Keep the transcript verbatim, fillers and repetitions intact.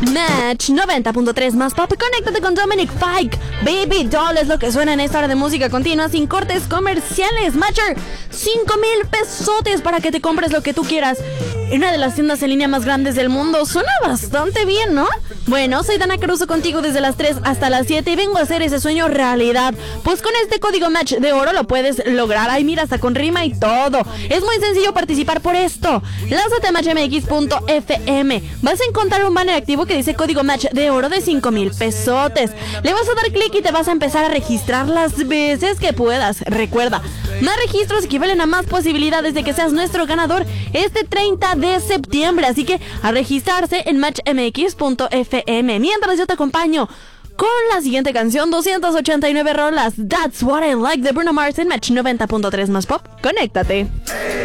Match noventa punto tres más pop. Conéctate con Dominic Fike. Baby Doll es lo que suena en esta hora de música continua sin cortes comerciales. Matcher, cinco mil pesotes para que te compres lo que tú quieras en una de las tiendas en línea más grandes del mundo. Suena bastante bien, ¿no? Bueno, soy Dana Caruso contigo desde las tres hasta las siete y vengo a hacer ese sueño realidad. Pues con este código Match de oro lo puedes lograr. Ay, mira, hasta con rima y todo. Es muy sencillo participar por esto. Lánzate a match m x punto f m. Vas a encontrar un banner activo que dice código Match de oro de cinco mil pesotes. Le vas a dar clic y te vas a empezar a registrar las veces que puedas. Recuerda, más registros equivalen a más posibilidades de que seas nuestro ganador este treinta de septiembre. Así que a registrarse en match m x punto f m. Mientras yo te acompaño con la siguiente canción, doscientas ochenta y nueve rolas. That's What I Like de Bruno Mars en Match noventa punto tres más pop. Conéctate.